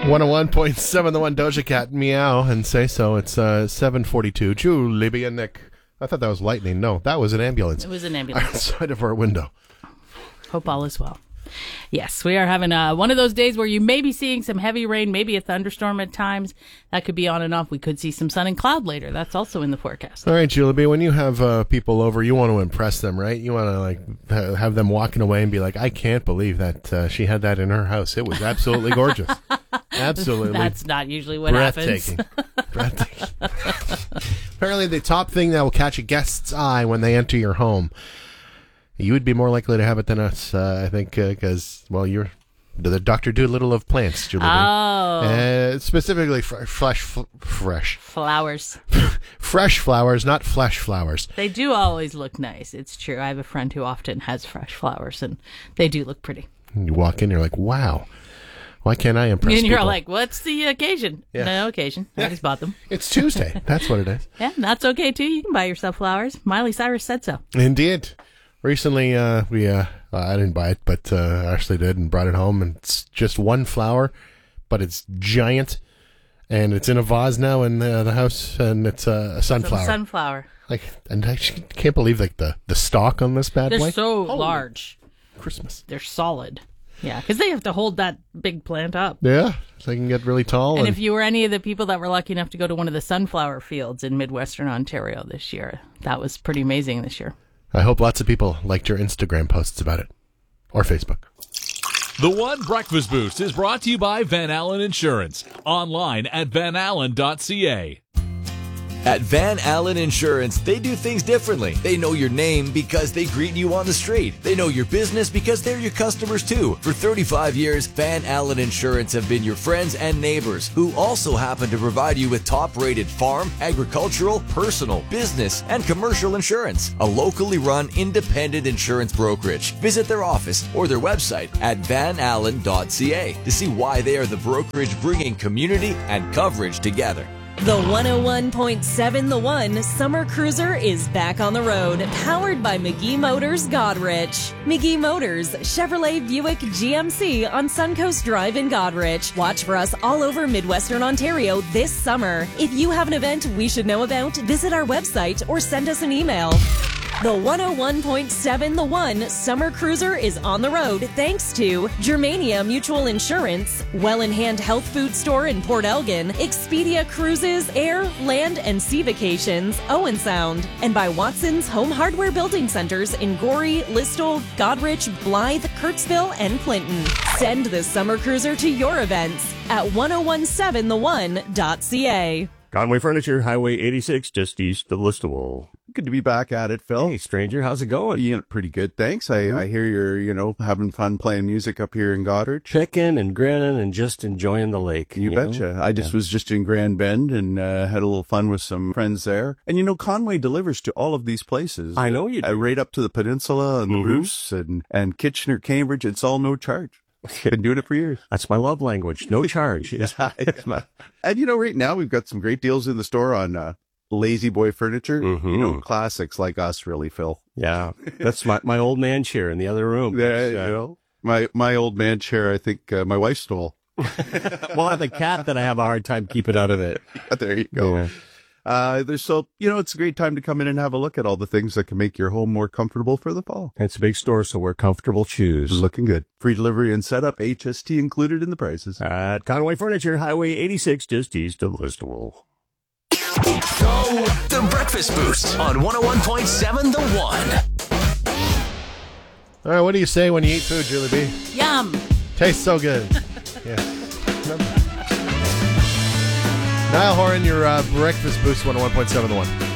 101.7 The One, Doja Cat, Meow, and Say So. It's 7:42. Julie B. and Nick. I thought that was lightning. No, that was an ambulance. It was an ambulance. Outside of our window. Hope all is well. Yes, we are having one of those days where you may be seeing some heavy rain, maybe a thunderstorm at times. That could be on and off. We could see some sun and cloud later. That's also in the forecast. All right, Julie B., when you have people over, you want to impress them, right? You want to have them walking away and be like, I can't believe that she had that in her house. It was absolutely gorgeous. Absolutely. That's not usually what happens. Breathtaking. Apparently the top thing that will catch a guest's eye when they enter your home. You would be more likely to have it than us, I think, because, well, you're the Dr. Doolittle of plants, Julie. Oh. Specifically fresh flowers. Fresh flowers, not flesh flowers. They do always look nice. It's true. I have a friend who often has fresh flowers, and they do look pretty. You walk in, you're like, wow. Why can't I impress people? And you're people? like, what's the occasion? Yeah. No occasion. I just bought them. It's Tuesday. That's what it is. Yeah, that's okay, too. You can buy yourself flowers. Miley Cyrus said so. Indeed. Recently, I didn't buy it, but Ashley did and brought it home. And it's just one flower, but it's giant. And it's in a vase now in the house, and it's a sunflower. Sunflower. And I can't believe the stalk on this bad boy. They're so large. Christmas. They're solid. Yeah, because they have to hold that big plant up. Yeah, so they can get really tall. And if you were any of the people that were lucky enough to go to one of the sunflower fields in Midwestern Ontario this year, that was pretty amazing this year. I hope lots of people liked your Instagram posts about it. Or Facebook. The One Breakfast Boost is brought to you by Van Allen Insurance. Online at vanallen.ca. At Van Allen Insurance, they do things differently. They know your name because they greet you on the street. They know your business because they're your customers too. For 35 years, Van Allen Insurance have been your friends and neighbors who also happen to provide you with top-rated farm, agricultural, personal, business, and commercial insurance. A locally run independent insurance brokerage. Visit their office or their website at vanallen.ca to see why they are the brokerage bringing community and coverage together. The 101.7 The One Summer Cruiser is back on the road, powered by McGee Motors Godrich. McGee Motors, Chevrolet Buick GMC on Suncoast Drive in Godrich. Watch for us all over Midwestern Ontario this summer. If you have an event we should know about, visit our website or send us an email. The 101.7 The One Summer Cruiser is on the road thanks to Germania Mutual Insurance, Well in Hand Health Food Store in Port Elgin, Expedia Cruises, Air, Land, and Sea Vacations, Owen Sound, and by Watson's Home Hardware Building Centers in Gorey, Listowel, Godrich, Blythe, Kirksville, and Clinton. Send the Summer Cruiser to your events at 1017thone.ca. Conway Furniture, Highway 86, just east of Listowel. Good to be back at it, Phil. Hey, stranger, how's it going? Yeah, pretty good, thanks. I hear you're, having fun playing music up here in Goddard. Checking and grinning and just enjoying the lake. You betcha. I was just in Grand Bend and had a little fun with some friends there. And, Conway delivers to all of these places. I know you do. Right up to the peninsula and the Bruce and Kitchener, Cambridge. It's all no charge. Been doing it for years. That's my love language. No charge. And, right now we've got some great deals in the store on Lazy Boy Furniture. Classics like us, really, Phil. Yeah. That's my old man chair in the other room. My old man chair, I think my wife stole. Well, the cat that I have a hard time keeping out of it. There you go. Yeah. It's a great time to come in and have a look at all the things that can make your home more comfortable for the fall. It's a big store, so wear comfortable shoes. Looking good. Free delivery and setup, HST included in the prices. At Conway Furniture, Highway 86, just east of Listowel. Go The Breakfast Boost on 101.7 The One. All right, what do you say when you eat food, Julie B? Yum. Tastes so good. Yeah. Niall Horan, your Breakfast Boost 101.7 The One.